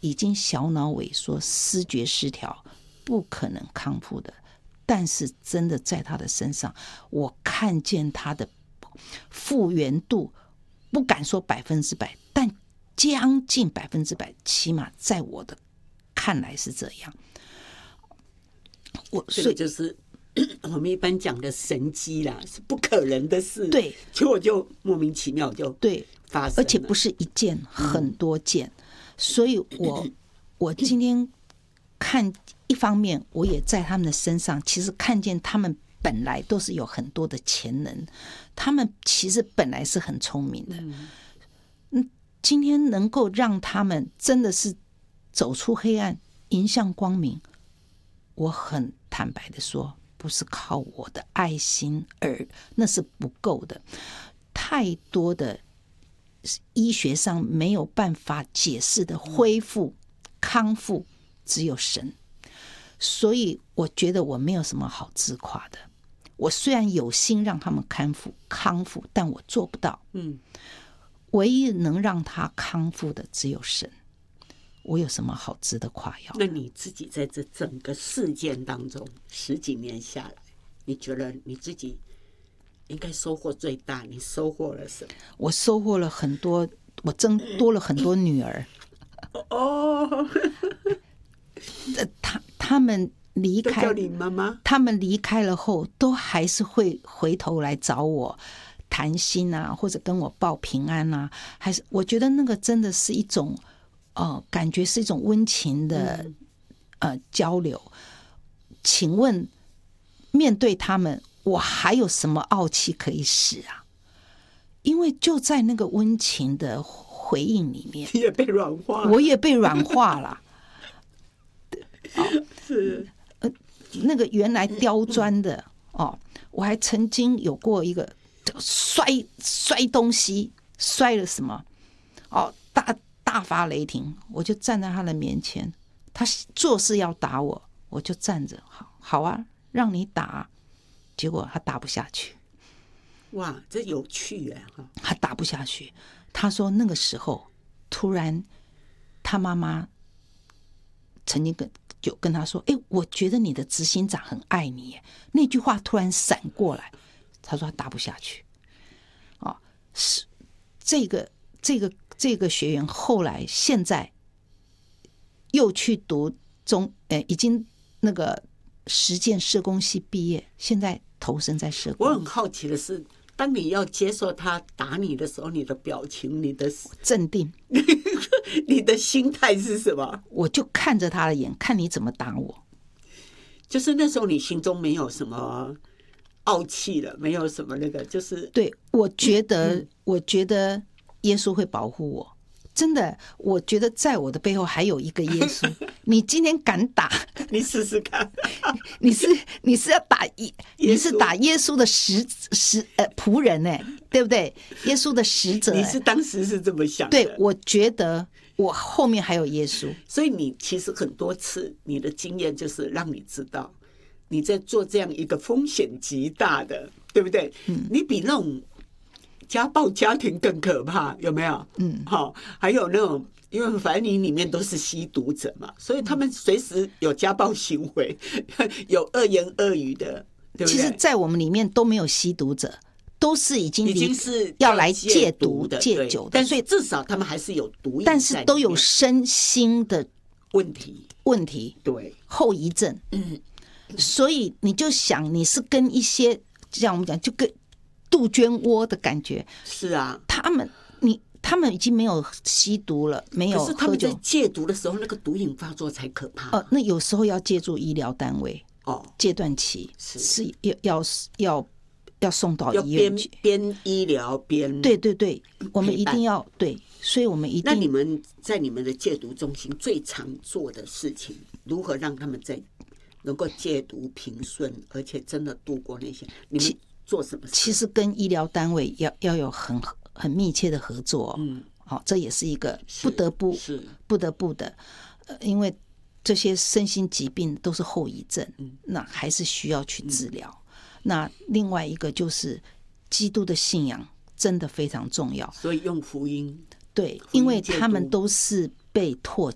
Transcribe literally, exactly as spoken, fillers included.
已经小脑萎缩、思觉失调，不可能康复的。但是真的在他的身上，我看见他的复原度，不敢说百分之百，但将近百分之百，起码在我的看来是这样。 我所以就是我们一般讲的神迹啦，是不可能的事， 对， 结果就莫名其妙就对发生了， 而且不是一件，很多件。嗯、所以我我今天看，一方面我也在他们的身上，其实看见他们本来都是有很多的潜能，他们其实本来是很聪明的。嗯，今天能够让他们真的是走出黑暗，迎向光明，我很坦白的说，不是靠我的爱心，而那是不够的。太多的医学上没有办法解释的恢复、康复，只有神。所以我觉得我没有什么好自夸的。我虽然有心让他们康复康复，但我做不到。嗯，唯一能让他康复的只有神。我有什么好值得夸耀？ 那你自己在这整个事件当中十几年下来，你觉得你自己应该收获最大？你收获了什么？ 我收获了很多，我增多了很多女儿。 哦， 他他们离开， 叫你妈妈。 他们离开了后，都还是会回头来找我谈心啊，或者跟我报平安啊。还是我觉得那个真的是一种。呃、感觉是一种温情的、呃、交流。请问面对他们，我还有什么傲气可以使啊？因为就在那个温情的回应里面， 你也被软化了， 我也被软化了。 是、 呃、那个原来刁钻的哦，我还曾经有过一个摔摔东西，摔了什么哦，大。大发雷霆，我就站在他的面前，他做事要打我，我就站着，好好啊，让你打。结果他打不下去。 哇，这有趣哎！ 他打不下去。他说那个时候，突然他妈妈曾经跟就跟他说：“哎，我觉得你的执行长很爱你。”那句话突然闪过来，他说他打不下去。哦，是这个这个。这个学员后来现在又去读中，呃，已经那个实践社工系毕业，现在投身在社工。 我很好奇的是，当你要接受他打你的时候，你的表情、你的镇定， 你的心态是什么？ 我就看着他的眼，看你怎么打我。 就是那时候你心中没有什么傲气了，没有什么那个，就是对，我觉得，嗯、我觉得。耶稣会保护我，真的，我觉得在我的背后还有一个耶稣。你今天敢打， 你试试看。 你是你是要打耶，你是打耶稣的使使呃仆人哎，对不对？耶稣的使者， 你是当时是这么想的？ 对，我觉得我后面还有耶稣， 所以你其实很多次你的经验就是让你知道你在做这样一个风险极大的，对不对？嗯，你比那种。家暴家庭更可怕，有没有？嗯，好，还有那种，因为反正你里面都是吸毒者嘛，所以他们随时有家暴行为，有恶言恶语的，对不对？ 其实，在我们里面都没有吸毒者，都是已经已经是要来戒毒的、 戒酒的， 但所以至少他们还是有毒瘾， 但是都有身心的问题， 问题， 对后遗症。嗯，所以你就想，你是跟一些像我们讲，就跟。杜鹃窝的感觉是啊， 他们你他们已经没有吸毒了，没有喝酒。 可是他们在戒毒的时候，那个毒瘾发作才可怕。 呃，那有时候要借助医疗单位哦， 阶段期是是要要要要送到医院去， 边边医疗边对对对，我们一定要对，所以我们一定。 那你们在你们的戒毒中心最常做的事情，如何让他们在能够戒毒平顺，而且真的度过那些你们？做什么事？ 其实跟医疗单位要要有很很密切的合作，嗯，好、哦，这也是一个不得不是不得不的，呃，因为这些身心疾病都是后遗症，嗯，那还是需要去治疗。嗯、那另外一个就是基督的信仰真的非常重要， 所以用福音， 对，因为他们都是被唾